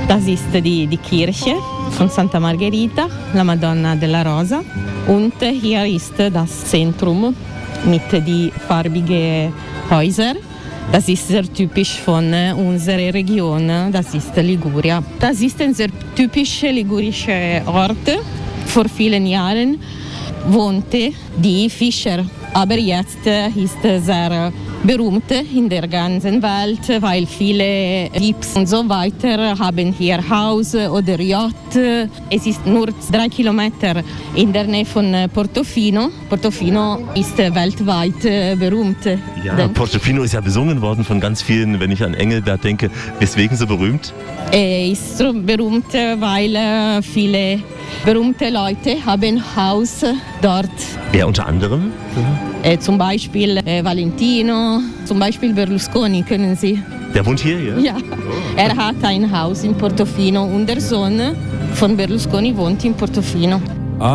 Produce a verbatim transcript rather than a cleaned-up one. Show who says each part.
Speaker 1: Das ist die, die Kirche von Santa Margherita, la Madonna della Rosa. Und hier ist das Zentrum mit den farbigen Häusern. Das ist sehr typisch von unserer Region, das ist Liguria. Das ist ein sehr typischer ligurischer Ort. Vor vielen Jahren wohnte die Fischer. Aber jetzt ist es sehr berühmt in der ganzen Welt, weil viele Jeeps und so weiter haben hier Haus oder Yacht. Es ist nur drei Kilometer in der Nähe von Portofino. Portofino ist weltweit berühmt.
Speaker 2: Ja, Portofino ist ja besungen worden von ganz vielen, wenn ich an Engelbert denke. Weswegen so berühmt?
Speaker 1: Er ist so berühmt, weil viele berühmte Leute haben Haus dort.
Speaker 2: Wer unter anderem?
Speaker 1: Äh, zum Beispiel äh, Valentino, zum Beispiel Berlusconi, kennen Sie?
Speaker 2: Der wohnt hier, ja?
Speaker 1: Ja, er hat ein Haus in Portofino und der Sohn von Berlusconi wohnt in Portofino.